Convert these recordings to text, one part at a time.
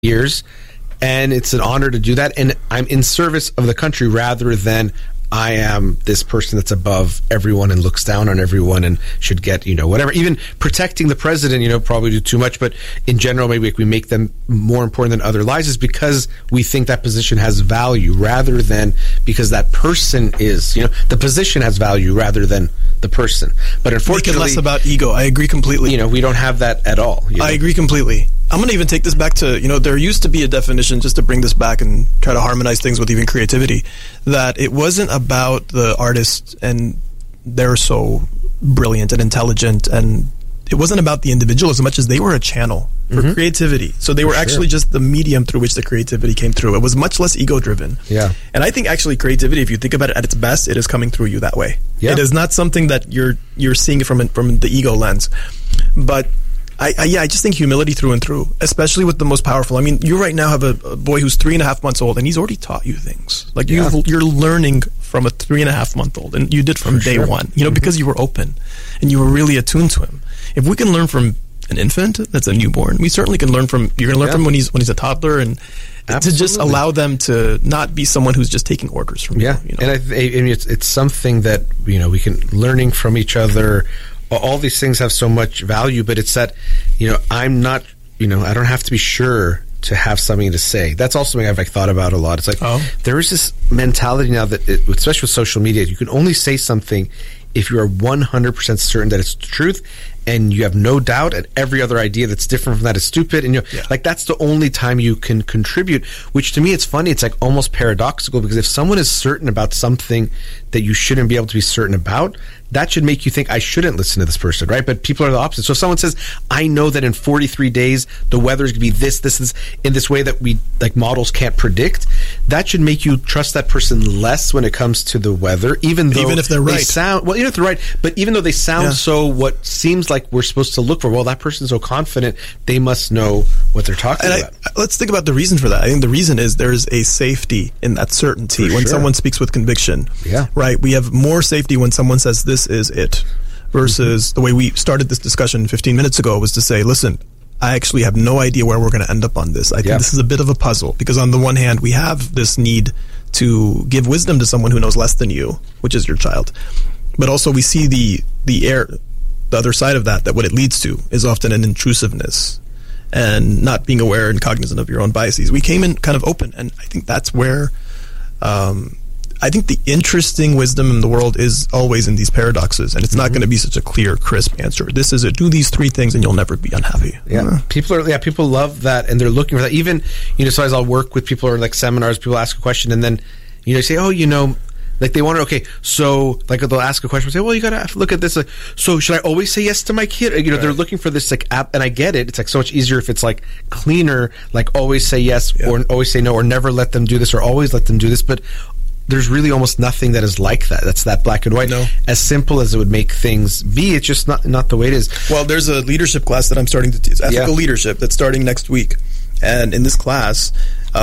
years, and it's an honor to do that. And I'm in service of the country rather than I am this person that's above everyone and looks down on everyone and should get, whatever. Even protecting the president, probably do too much. But in general, maybe we make them more important than other lives is because we think that position has value rather than because that person is, the position has value rather than the person. But unfortunately, make it less about ego. I agree completely. We don't have that at all. I agree completely. I'm going to even take this back to, there used to be a definition, just to bring this back and try to harmonize things with even creativity, that it wasn't about the artist and they're so brilliant and intelligent, and it wasn't about the individual as much as they were a channel for creativity. So they were actually just the medium through which the creativity came through. It was much less ego-driven. Yeah. And I think actually creativity, if you think about it at its best, it is coming through you that way. Yeah. It is not something that you're seeing it from the ego lens. But I just think humility through and through, especially with the most powerful. I mean, you right now have a boy who's 3.5 months old, and he's already taught you things. Like you're learning from a 3.5-month-old, and you did from day one. Because you were open and you were really attuned to him. If we can learn from an infant that's a newborn, we certainly can learn from. You're going to learn from when he's a toddler, and to just allow them to not be someone who's just taking orders from you. And I mean, it's something that we can learning from each other. All these things have so much value, but it's that, I'm not, I don't have to be sure to have something to say. That's also something I've thought about a lot. It's like, there is this mentality now that, especially with social media, you can only say something if you are 100% certain that it's the truth and you have no doubt, and every other idea that's different from that is stupid. And that's the only time you can contribute, which to me, it's funny. It's like almost paradoxical, because if someone is certain about something that you shouldn't be able to be certain about, that should make you think I shouldn't listen to this person, right? But people are the opposite. So if someone says, I know that in 43 days, the weather is going to be this, in this way that we, models can't predict, that should make you trust that person less when it comes to the weather, even if they're right. Even if they're right, but even though they sound so what seems like we're supposed to look for, well, that person's so confident, they must know what they're talking about. Let's think about the reason for that. I think the reason is there's a safety in that certainty when someone speaks with conviction. Yeah. Right? We have more safety when someone says this is it versus the way we started this discussion 15 minutes ago was to say, listen, I actually have no idea where we're going to end up on this. I think this is a bit of a puzzle, because on the one hand, we have this need to give wisdom to someone who knows less than you, which is your child. But also we see the other side of that what it leads to is often an intrusiveness and not being aware and cognizant of your own biases. We came in kind of open, and I think that's where I think the interesting wisdom in the world is always in these paradoxes, and it's not going to be such a clear, crisp answer. This is it. Do these 3 things and you'll never be unhappy. People love that, and they're looking for that. Even, so as I'll work with people or seminars, people ask a question, and then, say, they want to, so, they'll ask a question and say, well, you got to look at this. So should I always say yes to my kid? They're looking for this, app, and I get it. It's, so much easier if it's, cleaner, always say yes or always say no, or never let them do this or always let them do this. But there's really almost nothing that is like that. That's that black and white. No. As simple as it would make things be, it's just not the way it is. Well, there's a leadership class that I'm starting to teach, ethical leadership, that's starting next week. And in this class,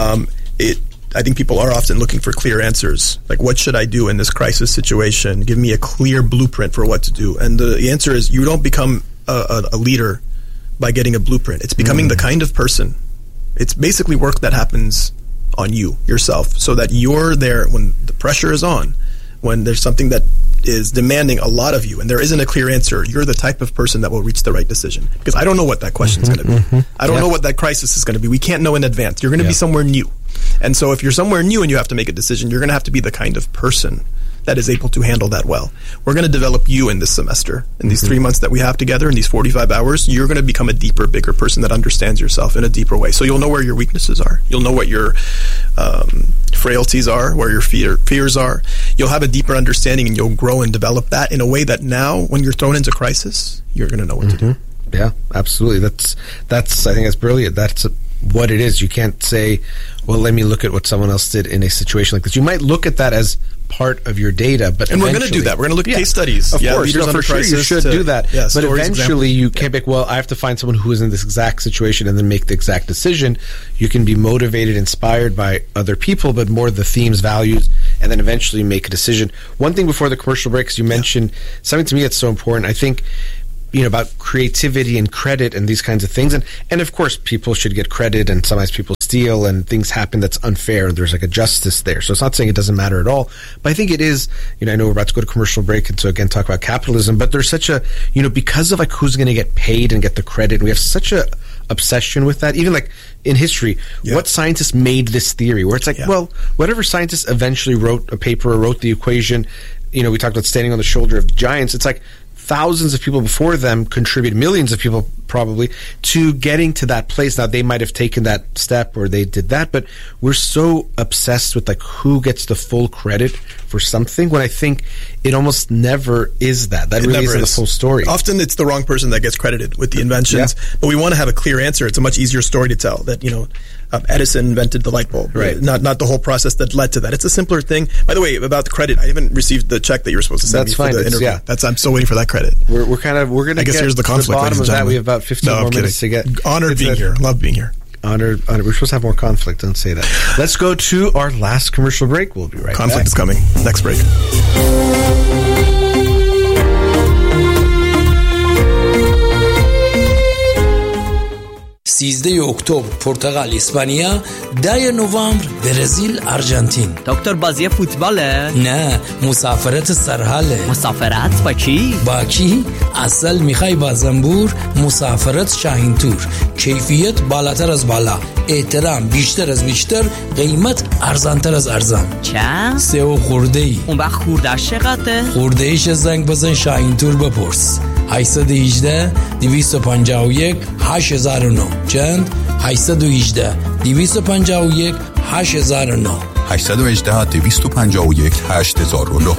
I think people are often looking for clear answers. What should I do in this crisis situation? Give me a clear blueprint for what to do. And the answer is, you don't become a leader by getting a blueprint. It's becoming the kind of person. It's basically work that happens on you, yourself, so that you're there when the pressure is on, when there's something that is demanding a lot of you and there isn't a clear answer. You're the type of person that will reach the right decision. Because I don't know what that question is going to be. I don't know what that crisis is going to be. We can't know in advance. You're going to be somewhere new. And so if you're somewhere new and you have to make a decision, you're going to have to be the kind of person that is able to handle that well. We're going to develop you in this semester. In these 3 months that we have together, in these 45 hours, you're going to become a deeper, bigger person that understands yourself in a deeper way. So you'll know where your weaknesses are. You'll know what your frailties are, where your fears are. You'll have a deeper understanding, and you'll grow and develop that in a way that now, when you're thrown into crisis, you're going to know what to do. Yeah, absolutely. That's I think that's brilliant. That's what it is. You can't say, well, let me look at what someone else did in a situation like this. You might look at that as part of your data, but we're going to do that. We're going to look at case studies. Of course, for sure, you should do that. Yeah, but eventually, you can't be, well, I have to find someone who is in this exact situation and then make the exact decision. You can be motivated, inspired by other people, but more the themes, values, and then eventually make a decision. One thing before the commercial break, because you mentioned something to me that's so important. I think about creativity and credit and these kinds of things. And of course, people should get credit, and sometimes people steal and things happen that's unfair. There's like a justice there. So it's not saying it doesn't matter at all. But I think it is, I know we're about to go to commercial break and so again talk about capitalism, but there's such a, because of like who's going to get paid and get the credit, and we have such a obsession with that. Even like in history, what scientist made this theory where it's like, well, whatever scientist eventually wrote a paper or wrote the equation, we talked about standing on the shoulder of giants. It's like thousands of people before them contribute, millions of people probably, to getting to that place. Now, they might have taken that step or they did that, but we're so obsessed with like who gets the full credit for something, when I think it almost never is that. That really isn't the full story. Often it's the wrong person that gets credited with the inventions, but we want to have a clear answer. It's a much easier story to tell that, Edison invented the light bulb, right? Not the whole process that led to that. It's a simpler thing. By the way, about the credit, I haven't received the check that you were supposed to send me for the interview. I'm still waiting for that credit. We're going to get here's the conflict, to the bottom of that. We have about 15 more minutes to get. Honored being here. Love being here. Honored. We're supposed to have more conflict. Don't say that. Let's go to our last commercial break. We'll be right back. Conflict is coming. Next break. 13 اکتبر پرتغال اسپانیا، 10 نوامبر برزیل آرژانتین. دکتر بازی فوتباله؟ نه، مسافرت سرحاله. مسافرت با کی؟ با کی؟ اصل میخوای با زنبور، مسافرت شاهین تور. کیفیت بالاتر از بالا، احترام بیشتر از بیشتر، قیمت ارزانتر از ارزان. چند؟ 3 خورده ای. اون وقت خوردهش چقدره؟ خورده ایش زنگ بزن شاهین تور بپرس. 818 251 8009. چند؟ 818 251 8009. 818 251 8009.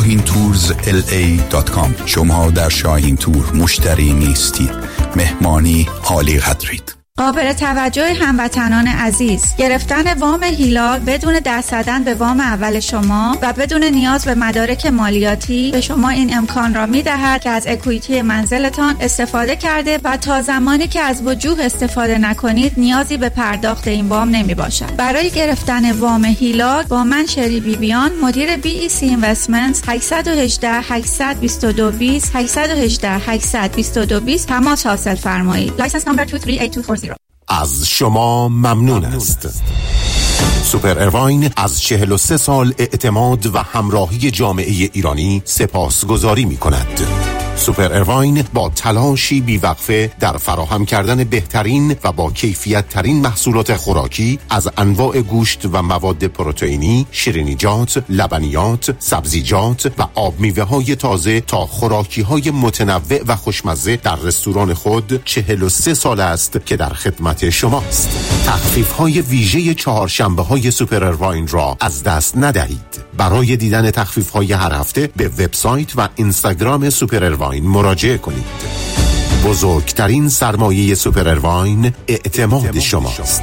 shahintours.la.com. شما در شاهین تور مشتری نیستید، مهمانی عالی قدرید. قابل توجه هموطنان عزیز، گرفتن وام هیلال بدون دست زدن به وام اول شما و بدون نیاز به مدارک مالیاتی به شما این امکان را می‌دهد که از اکویتی منزلتان استفاده کرده و تا زمانی که از وجوه استفاده نکنید نیازی به پرداخت این وام نمی‌باشد. برای گرفتن وام هیلال با من شری بیبیان، مدیر BEC Investments، 818 822 20 818 822 20 تماس حاصل فرمایید. لایسنس نمبر 238240. از شما ممنون است. سوپر ارواین از 43 سال اعتماد و همراهی جامعه ایرانی سپاسگزاری می کند. سوپر ارواین با تلاشی بیوقفه در فراهم کردن بهترین و با کیفیت ترین محصولات خوراکی از انواع گوشت و مواد پروتئینی، شیرینیجات، لبنیات، سبزیجات و آب میوه های تازه تا خوراکی های متنوع و خوشمزه در رستوران خود 43 سال است که در خدمت شماست. تخفیف های ویژه چهارشنبه های سوپر ارواین را از دست ندهید. برای دیدن تخفیف های هر هفته به وبسایت و اینستاگرام سوپر ارواین مراجعه کنید. بزرگترین سرمایه سوپر ارواین اعتماد شماست.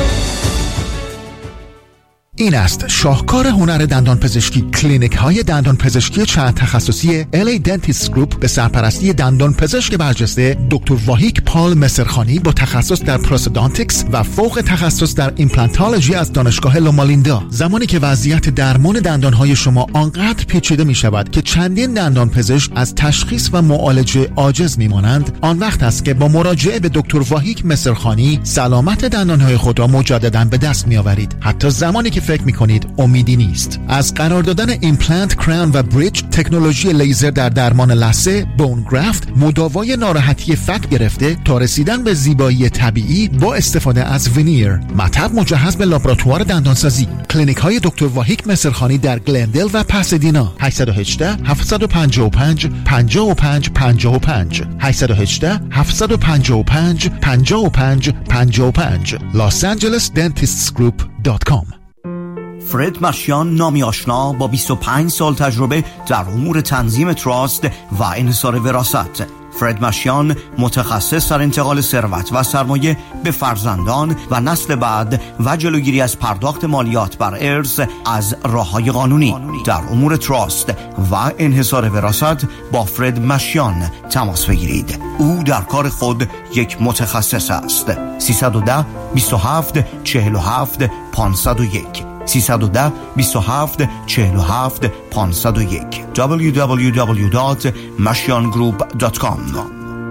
این است شاهکار هنر دندان پزشکی. کلینیک های دندان پزشکی چند تخصصی LA Dentist Group به سرپرستی دندان پزشک برجسته دکتر واهیک پال مسرخانی با تخصص در پروستودانتیکس و فوق تخصص در ایمپلانتولوژی از دانشگاه لومالیندا. زمانی که وضعیت درمان دندان های شما آنقدر پیچیده می شود که چندین دندان پزشک از تشخیص و معالجه عاجز می مانند، آن وقت است که با مراجعه به دکتر واهیک مسرخانی سلامت دندان های خود را مجددا به دست می آورید، حتی زمانی که فکر میکنید امیدی نیست. از قرار دادن ایمپلنت، کراون و بریج، تکنولوژی لیزر در درمان لثه، بون گرافت، مداوای ناراحتی فک گرفته تا رسیدن به زیبایی طبیعی با استفاده از وینیر، مطب مجهز به لابراتوار دندانسازی. کلینیک های دکتر واهیک مسرخانی در گلندل و پاسادینا. 818 755 55 55 818 755 55 55 losangelesdentistsgroup.com. فرد مشیان، نامی آشنا با 25 سال تجربه در امور تنظیم تراست و انحصار وراثت. فرد مشیان متخصص در انتقال ثروت و سرمایه به فرزندان و نسل بعد و جلوگیری از پرداخت مالیات بر ارث از راه‌های قانونی. در امور تراست و انحصار وراثت با فرد مشیان تماس بگیرید. او در کار خود یک متخصص است. 310 27 47 501 310 27 47 501 www.mashiangroup.com.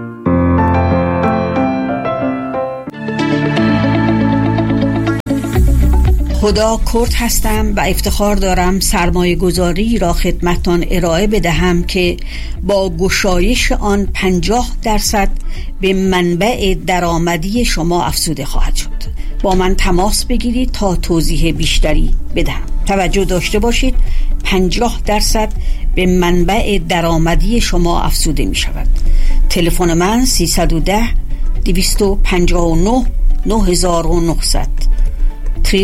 خدا کرد هستم و افتخار دارم سرمایه گذاری را خدمتان ارائه بدهم که با گشایش آن 50% به منبع درآمدی شما افزوده خواهد شد. با من تماس بگیرید تا توضیح بیشتری بدهم. توجه داشته باشید 50% به منبع درآمدی شما افزوده می شود. تلفن من 310 259 9900 310-259-9900.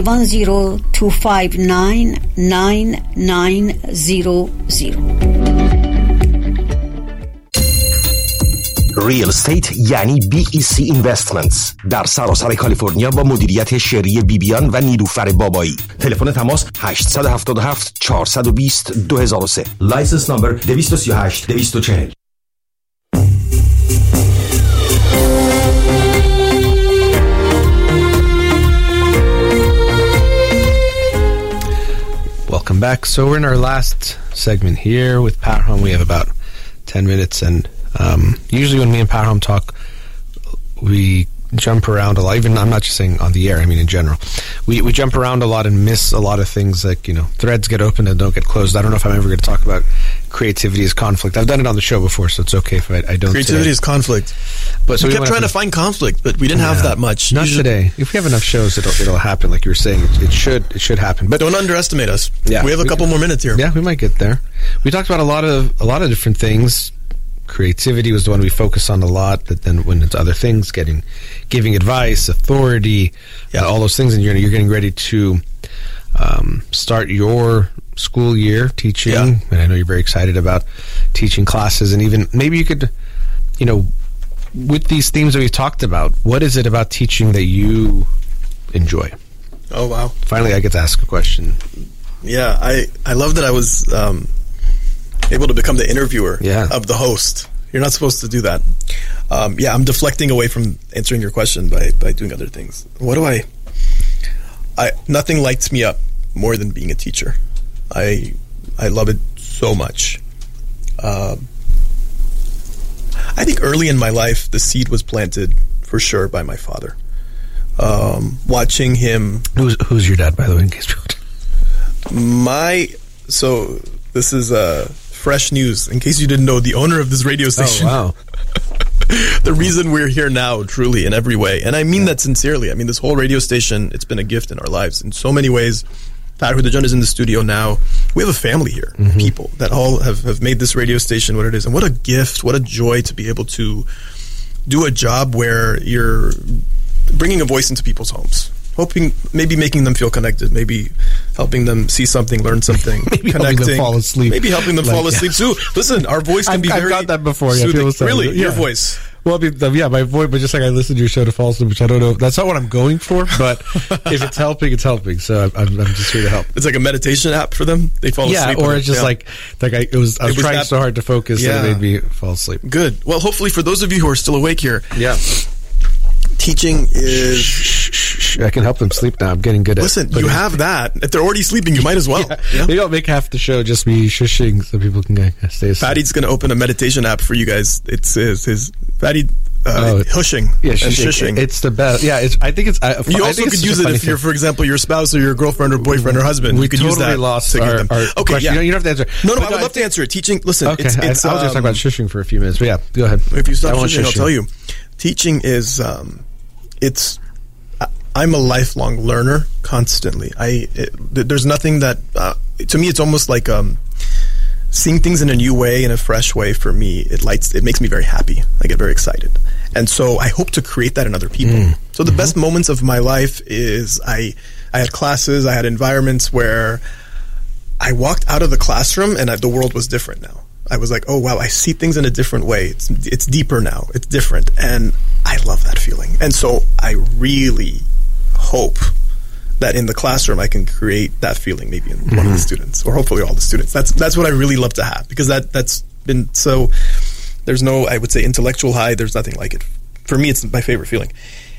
ریل استیت یعنی BEC Investments در سراسر کالیفرنیا با مدیریت شری بیبیان و نیلوفر بابایی. تلفن تماس 877 420 2003. لایسنس نمبر 238 240. Welcome back. So we're in our last segment here with Parham. We have about 10 minutes, and usually when me and Parham talk, we jump around a lot. Even I'm not just saying on the air, I mean in general. We jump around a lot and miss a lot of things, like, you know, threads get open and don't get closed. I don't know if I'm ever going to talk about creativity as conflict. I've done it on the show before, so it's okay if I don't. Creativity is conflict. But so we kept trying to find conflict, but we didn't have that much. Not today. If we have enough shows, it'll happen. Like you were saying, it should happen. But don't underestimate us. Yeah, we have a couple more minutes here. Yeah, we might get there. We talked about a lot of different things. Creativity was the one we focus on a lot, but then when it's other things, giving advice, authority, all those things, and you're getting ready to start your school year teaching, and I know you're very excited about teaching classes, and even maybe you could, you know, with these themes that we've talked about, what is it about teaching that you enjoy? Oh, wow. Finally, I get to ask a question. Yeah, I love that I was able to become the interviewer of the host. You're not supposed to do that. I'm deflecting away from answering your question by doing other things. What do I nothing lights me up more than being a teacher. I love it so much. I think early in my life, the seed was planted for sure by my father. Watching him. Who's your dad, by the way, in case people So this is fresh news. In case you didn't know, the owner of this radio station. Oh, wow. The reason we're here now, truly, in every way. And I mean that sincerely. I mean, this whole radio station, it's been a gift in our lives in so many ways. Farhud Ajan is in the studio now. We have a family here, people that all have made this radio station what it is. And what a gift, what a joy to be able to do a job where you're bringing a voice into people's homes. Hoping, maybe making them feel connected, maybe helping them see something, learn something, maybe connecting, helping them fall asleep. Maybe helping them fall asleep too. Listen, our voice can be very I've got that before. soothing. Really? Your voice? Well, I mean, my voice, but just like I listen to your show to fall asleep, which I don't know. That's not what I'm going for, but if it's helping, it's helping. So I'm just here to help. It's like a meditation app for them. They fall asleep. Yeah, or it's just like I was trying so hard to focus that it made me fall asleep. Good. Well, hopefully for those of you who are still awake here. Yeah. Teaching is... I can help them sleep now. I'm getting good at it. Listen, you have that. If they're already sleeping, you might as well. Yeah. Maybe I'll make half the show just me shushing so people can stay asleep. Fatty's going to open a meditation app for you guys. It's his Fatty hushing. Yeah, and shushing. It's the best. Yeah, I think it's... you also could use it if you're, for example, your spouse or your girlfriend or boyfriend or husband. We could totally use that lost our okay, question. You don't have to answer. No, I would love to answer it. Teaching, listen, okay, it's I was just talking about shushing for a few minutes, but yeah, go ahead. If you stop shushing, I'll tell you. Teaching is... I'm a lifelong learner constantly. There's nothing that to me it's almost like seeing things in a new way, in a fresh way. For me, it makes me very happy. I get very excited, and so I hope to create that in other people. So the best moments of my life is I had classes, I had environments where I walked out of the classroom and the world was different now. I was like, oh wow, I see things in a different way. It's deeper now. It's different, and I love that feeling. And so I really hope that in the classroom I can create that feeling maybe in one of the students, or hopefully all the students. That's what I really love to have, because that's been so. There's no, I would say, intellectual high. There's nothing like it. For me, it's my favorite feeling.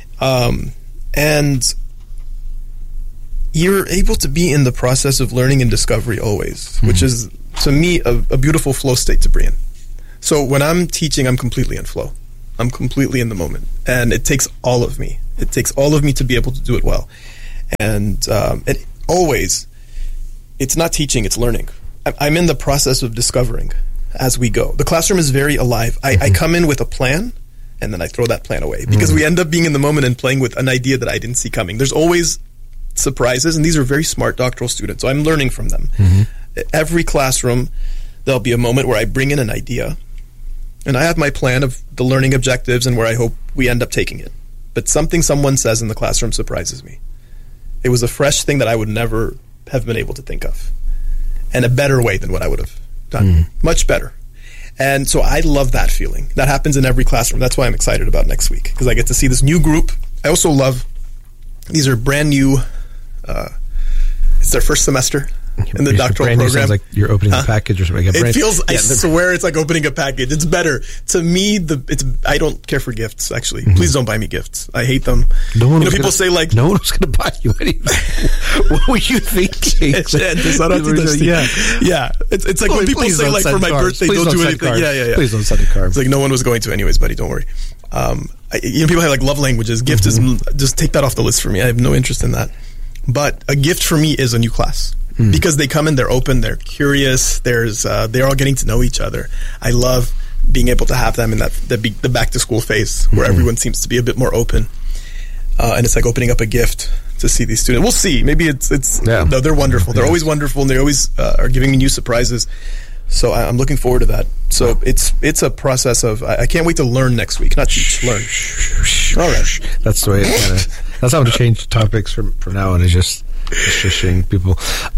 And you're able to be in the process of learning and discovery always, which is, to me, a beautiful flow state to be in. So when I'm teaching, I'm completely in flow. I'm completely in the moment. And it takes all of me. It takes all of me to be able to do it well. And always, it's not teaching, it's learning. I'm in the process of discovering as we go. The classroom is very alive. I come in with a plan, and then I throw that plan away because we end up being in the moment and playing with an idea that I didn't see coming. There's always surprises, and these are very smart doctoral students, so I'm learning from them. Every classroom, there'll be a moment where I bring in an idea, and I have my plan of the learning objectives and where I hope we end up taking it. But something someone says in the classroom surprises me. It was a fresh thing that I would never have been able to think of, and a better way than what I would have done. Much better. And so I love that feeling. That happens in every classroom. That's why I'm excited about next week, because I get to see this new group. I also love, these are brand new, it's their first semester in the doctoral program. Sounds like you're opening a package or something. It feels, I swear it's like opening a package. It's better. To me, I don't care for gifts, actually. Please don't buy me gifts. I hate them. People say like... No one was going to buy you anything. What were you thinking? Yeah. It's like when people say like for my birthday, don't do anything. Yeah. Please don't send a card. It's like no one was going to anyways, buddy. Don't worry. People have like love languages. Gift is... Just take that off the list for me. I have no interest in that. But a gift for me is a new class. Because they come in, they're open, they're curious, they're all getting to know each other. I love being able to have them in the back to school phase where everyone seems to be a bit more open. And it's like opening up a gift to see these students. We'll see. Maybe no, they're wonderful. They're always wonderful, and they always are giving me new surprises. So I'm looking forward to that. So it's a process of, I can't wait to learn next week. Not teach, learn. All right. That's the way that's how I'm going to change topics from now on, is just shushing people.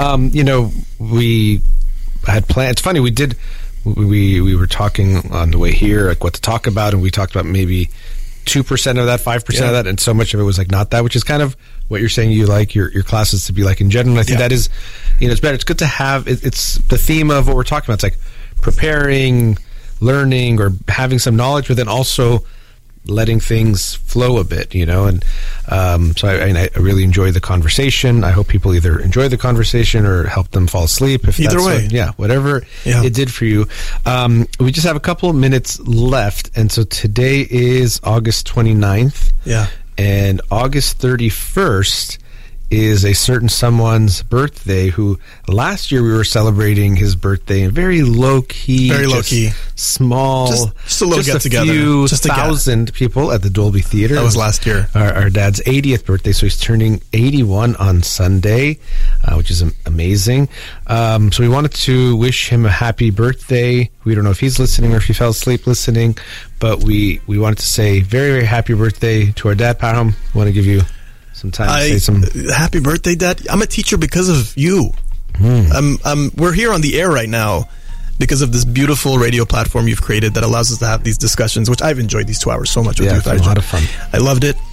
We had plans. It's funny, we were talking on the way here, like what to talk about, and we talked about maybe 2% of that, 5% of that, and so much of it was like not that, which is kind of what you're saying you like your classes to be like in general. And I think that is, it's better. It's good to have, it's the theme of what we're talking about. It's like preparing, learning, or having some knowledge, but then also letting things flow a bit, and so I really enjoy the conversation. I hope people either enjoy the conversation or help them fall asleep. If either way, whatever it did for you. We just have a couple of minutes left, and so today is August 29th. And August 31st is a certain someone's birthday who last year we were celebrating his birthday in very low key, small, just a little get together, just 1,000 people at the Dolby Theater. That was last year. Our dad's 80th birthday, so he's turning 81 on Sunday, which is amazing. So we wanted to wish him a happy birthday. We don't know if he's listening or if he fell asleep listening, but we wanted to say very, very happy birthday to our dad. Parham, I want to give you some time to say some... Happy birthday, Dad. I'm a teacher because of you. We're here on the air right now because of this beautiful radio platform you've created that allows us to have these discussions, which I've enjoyed these 2 hours so much with you. It's a lot of fun. I loved it.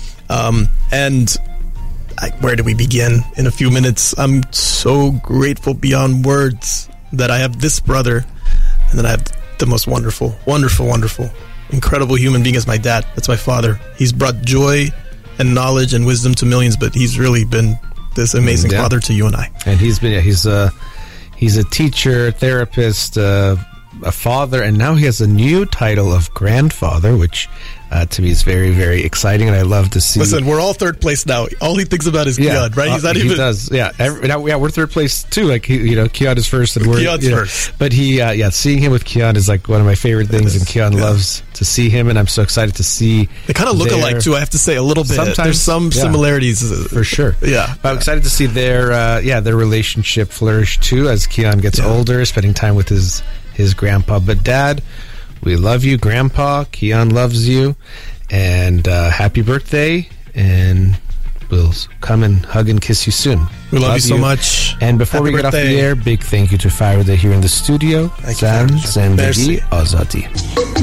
Where do we begin? In a few minutes, I'm so grateful beyond words that I have this brother, and that I have the most wonderful, incredible human being as my dad. That's my father. He's brought joy and knowledge and wisdom to millions, but he's really been this amazing father to you and I. And he's a teacher, therapist, a father, and now he has a new title of grandfather, which to me is very, very exciting, and I love to see. Listen, we're all third place now. All he thinks about is Kian, right? He's not even. He does, we're third place too. Like Kian is first, and Kian's first. But seeing him with Kian is like one of my favorite things, and Kian loves to see him, and I'm so excited to see. They kind of look alike too. I have to say, a little bit. Sometimes there's some similarities for sure. But I'm excited to see their relationship flourish too as Kian gets older, spending time with his grandpa. But Dad, we love you, Grandpa. Kian loves you, and happy birthday! And we'll come and hug and kiss you soon. We love you so much. And before we get off the air, big thank you to Farida here in the studio. Zan Zendagi Azadi.